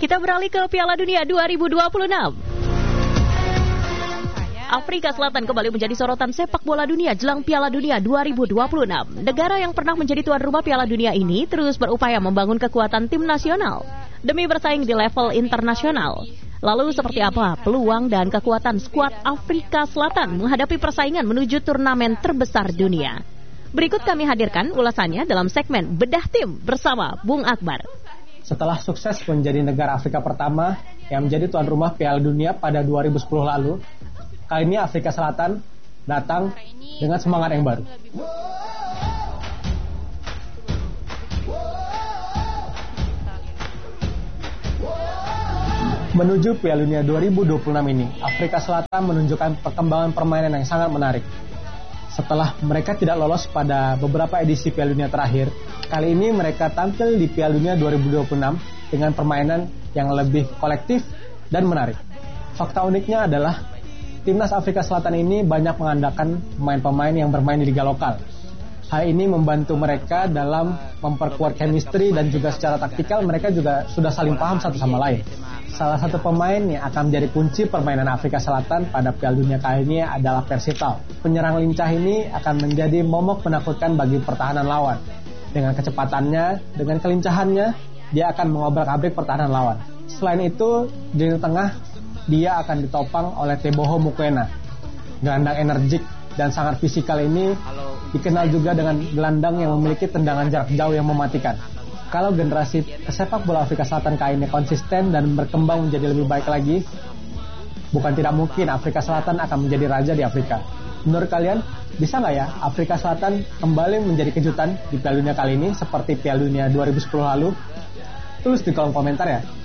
Kita beralih ke Piala Dunia 2026. Afrika Selatan kembali menjadi sorotan sepak bola dunia jelang Piala Dunia 2026. Negara yang pernah menjadi tuan rumah Piala Dunia ini terus berupaya membangun kekuatan tim nasional demi bersaing di level internasional. Lalu seperti apa peluang dan kekuatan skuad Afrika Selatan menghadapi persaingan menuju turnamen terbesar dunia? Berikut kami hadirkan ulasannya dalam segmen Bedah Tim bersama Bung Akbar. Setelah sukses menjadi negara Afrika pertama yang menjadi tuan rumah Piala Dunia pada 2010 lalu, kali ini Afrika Selatan datang dengan semangat yang baru. Menuju Piala Dunia 2026 ini, Afrika Selatan menunjukkan perkembangan permainan yang sangat menarik. Setelah mereka tidak lolos pada beberapa edisi Piala Dunia terakhir, kali ini mereka tampil di Piala Dunia 2026 dengan permainan yang lebih kolektif dan menarik. Fakta uniknya adalah Timnas Afrika Selatan ini banyak mengandalkan pemain-pemain yang bermain di liga lokal. Hal ini membantu mereka dalam memperkuat chemistry dan juga secara taktikal mereka juga sudah saling paham satu sama lain. Salah satu pemain yang akan menjadi kunci permainan Afrika Selatan pada Piala Dunia kali ini adalah Persitao. Penyerang lincah ini akan menjadi momok menakutkan bagi pertahanan lawan. Dengan kecepatannya, dengan kelincahannya, dia akan mengobrak-abrik pertahanan lawan. Selain itu, di tengah dia akan ditopang oleh Teboho Mokoena. Gelandang energik dan sangat fisikal ini dikenal juga dengan gelandang yang memiliki tendangan jarak jauh yang mematikan. Kalau generasi sepak bola Afrika Selatan kali ini konsisten dan berkembang menjadi lebih baik lagi, bukan tidak mungkin Afrika Selatan akan menjadi raja di Afrika. Menurut kalian, bisa nggak ya Afrika Selatan kembali menjadi kejutan di Piala Dunia kali ini seperti Piala Dunia 2010 lalu? Tulis di kolom komentar ya.